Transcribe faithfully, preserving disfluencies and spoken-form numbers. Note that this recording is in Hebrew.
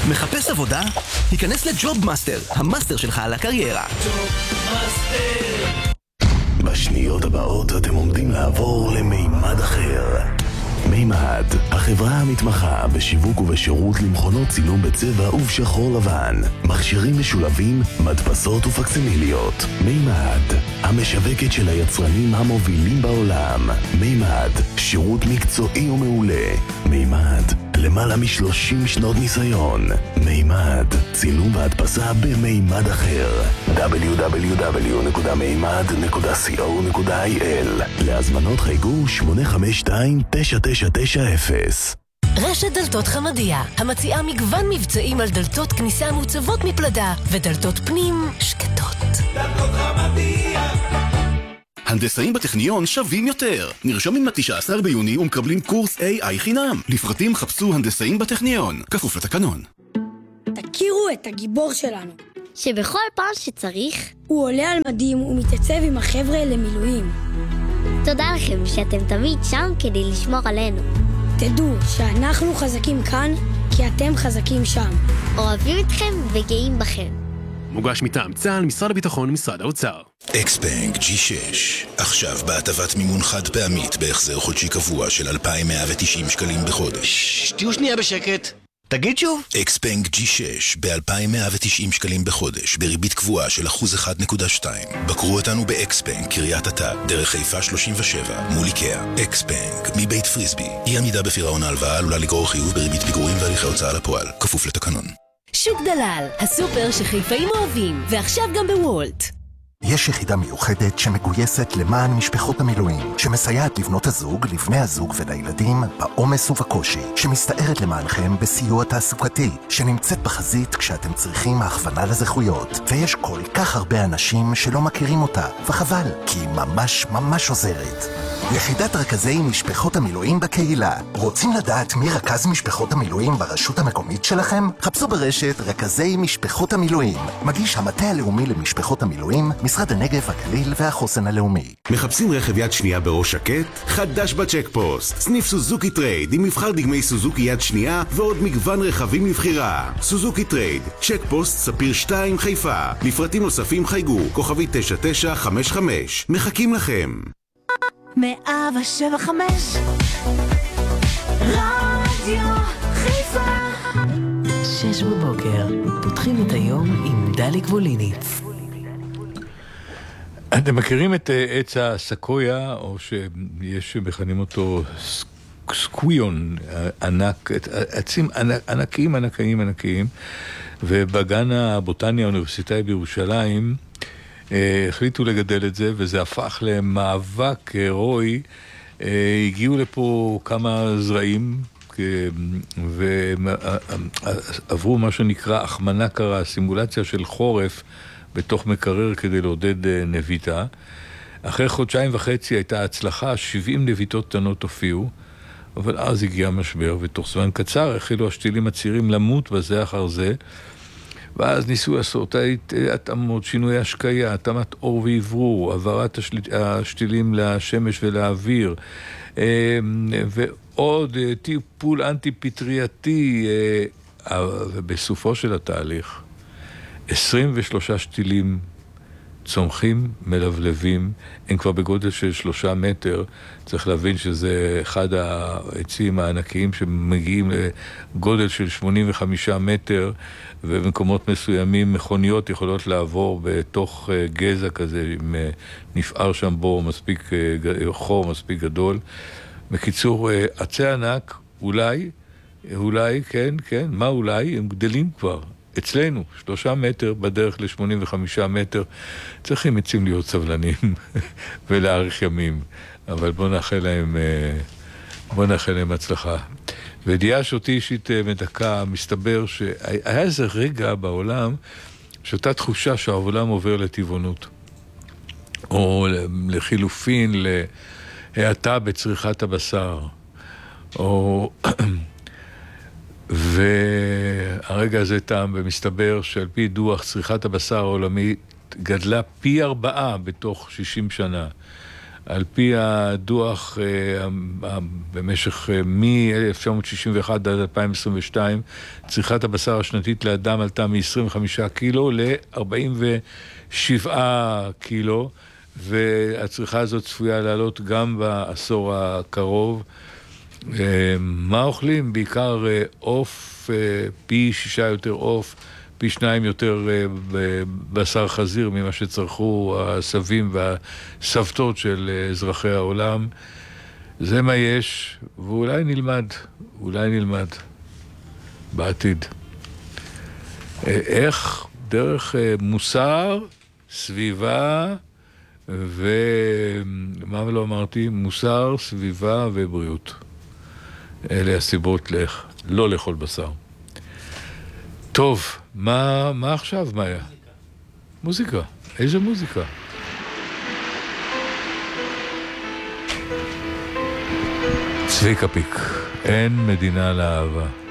מחפש עבודה? היכנס לג'וב מאסטר, המאסטר שלך על הקריירה. בשניות הבאות אתם עומדים לעבור למימד אחר. מימד, החברה המתמחה בשיווק ובשירות למכונות צילום בצבע ובשחור לבן, מכשירים משולבים, מדפסות ופקסימיליות. מימד, המשווקת של היצרנים המובילים בעולם. מימד, שירות מקצועי ומעולה. מימד, למעלה משלושים שנות ניסיון. מימד, צילום והדפסה במימד אחר. דאבליו דאבליו דאבליו נקודה מימד נקודה סי או נקודה איי אל. להזמנות חייגו שמונה חמש שתיים תשע תשע תשע אפס. רשת דלתות חמדיה, המציעה מגוון מבצעים על דלתות כניסה מוצבות מפלדה ודלתות פנים שקטות. דלתות חמדיה. הנדסאים בטכניון שווים יותר. נרשמים ל-תשעה עשר ביוני ומקבלים קורס איי איי חינם. לפרטים חפשו הנדסאים בטכניון, כפוף לתקנון. תכירו את הגיבור שלנו, שבכל פעם שצריך הוא עולה על מדים ומתייצב עם החבר'ה למילואים. תודה לכם שאתם תמיד שם כדי לשמור עלינו. תדעו שאנחנו חזקים כאן כי אתם חזקים שם. אוהבים אתכם וגאים בכם. מוגש מטעם צה"ל, משרד הביטחון ומשרד האוצר. אקסבנק ג'י שש, עכשיו בהטבת מימון חד פעמית בהחזר חודשי קבוע של אלפיים מאה ותשעים שקלים בחודש. תהיו שנייה בשקט. תגיד שוב. אקסבנק ג'י שש ב-אלפיים מאה ותשעים שקלים בחודש, בריבית קבועה של אחוז אחד נקודה שתיים. בקרו אותנו באקסבנק, קריית אתא, דרך חיפה שלושים ושבע, מול איקאה. אקסבנק, מבית פריסבי. אי עמידה בפירעון ההלוואה עלולה לגרור חיוב בריבית פיגורים והליכי הוצאה לפועל, כפוף לתקנון. שוק דלל, הסופר שחיפאים אוהבים, ועכשיו גם בוולט. יש יחידה מיוחדת שמגויסת למען משפחות המילואים, שמסייעת לבנות הזוג, לבני הזוג ולילדים בעומס ובקושי, שמסתערת למענכם בסיוע תעסוקתי, שנמצאת בחזית כשאתם צריכים הכוונה לזכויות. ויש כל כך הרבה אנשים שלא מכירים אותה, וחבל, כי היא ממש ממש עוזרת. יחידת רכזי משפחות המילואים בקהילה. רוצים לדעת מי רכז משפחות המילואים ברשות המקומית שלכם? חפשו ברשת רכזי משפחות המילואים. מגיש המטה הלאומי למשפחות המילואים, משרד הנגב, הגליל והחוסן הלאומי. מחפשים רכב יד שנייה בראש שקט? חדש בצ'ק פוסט. סניף סוזוקי טרייד עם מבחר דגמי סוזוקי יד שנייה ועוד מגוון רכבים לבחירה. סוזוקי טרייד, צ'ק פוסט ספיר שתיים חיפה. לפרטים נוספים חייגו, כוכבי תשע תשע חמש חמש. מחכים לכם. מאה ושבע חמש רדיו חיפה. שש בבוקר, פותחים את היום עם דלי גבוליניץ. אתם מכירים את עץ הסקויה, או שיש מכנים אותו סקוויון ענק, עצים ענקיים ענקיים ענקיים, ובגן הבוטני האוניברסיטאי בירושלים החליטו לגדל את זה, וזה הפך למאבק הירואי. הגיעו לפה כמה זרעים ועברו מה שנקרא החמנה קרה, סימולציה של חורף בתוך מקרר כדי לעודד נביטה. אחרי חודשיים וחצי הייתה הצלחה, שבעים נביטות קטנות הופיעו, אבל אז הגיע משבר, ותוך זמן קצר החלו השתילים הצעירים למות בזה אחר זה, ואז ניסו לעשות התאמות, שינוי השקיה, התאמת אור ועברור, העברת השתילים לשמש ולאוויר, ועוד טיפול אנטי-פטרייתי, ובסופו של התהליך, עשרים ושלושה שתילים צומחים, מלבלבים, הם כבר בגודל של שלושה מטר. צריך להבין שזה אחד העצים הענקיים שמגיעים לגודל של שמונים וחמישה מטר, ובמקומות מסוימים מכוניות יכולות לעבור בתוך גזע כזה, אם נפער שם בור מספיק, חור מספיק גדול. בקיצור, עצי ענק, אולי, אולי, כן, כן, מה אולי? הם גדלים כבר. אצלנו, שלושה מטר בדרך ל-שמונים וחמישה מטר. צריכים עצים להיות סבלנים ולהאריך ימים. אבל בוא נאחל להם, בוא נאחל להם הצלחה. וידיעה שאותי אישית מדקה, מסתבר שהיה איזה רגע בעולם שאותה תחושה שהעולם עובר לטבעונות. או לחילופין, להאטה בצריכת הבשר. או... והרגע הזה טעם, ומסתבר שעל פי דוח צריכת הבשר העולמית גדלה פי ארבעה בתוך שישים שנה. על פי הדוח במשך מ-אלף תשע מאות שישים ואחת עד אלפיים עשרים ושתיים, צריכת הבשר השנתית לאדם עלתה מ-עשרים וחמישה קילו ל-ארבעים ושבעה קילו, והצריכה הזאת צפויה לעלות גם בעשור הקרוב. מה אוכלים? בעיקר עוף, פי שישה יותר עוף, פי שניים יותר בשר חזיר ממה שצרכו הסבים והסבתות של אזרחי העולם. זה מה יש, ואולי נלמד, אולי נלמד בעתיד. איך דרך מוסר, סביבה, ומה לא אמרתי? מוסר, סביבה ובריאות. אלה הסיבות לך, לא לאכול בשר. טוב, מה, מה עכשיו, מאיה? מוזיקה. איזה מוזיקה? צביקה פיק, אין מדינה לאהבה.